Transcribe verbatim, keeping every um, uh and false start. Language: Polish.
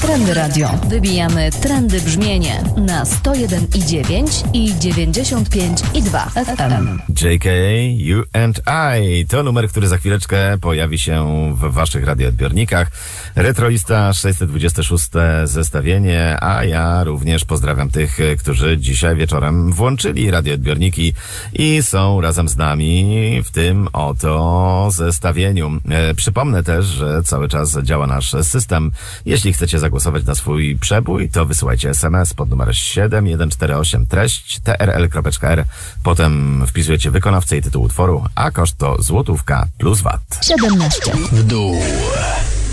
Trendy Radio. Wybijamy trendy brzmienie na sto jeden i dziewięć i dziewięćdziesiąt pięć i dwa F M. J K, You and I to numer, który za chwileczkę pojawi się w waszych radioodbiornikach. Retrolista sześćset dwadzieścia sześć zestawienie, a ja również pozdrawiam tych, którzy dzisiaj wieczorem włączyli radioodbiorniki i są razem z nami w tym oto zestawieniu. E, przypomnę też, że cały czas działa nasz system. Jeśli chcecie zagłosować na swój przebój, to wysyłajcie S M S pod numer siedem jeden cztery osiem, treść t r l kropka r, potem wpisujecie wykonawcę i tytuł utworu, a koszt to złotówka plus V A T. siedemnaście W dół.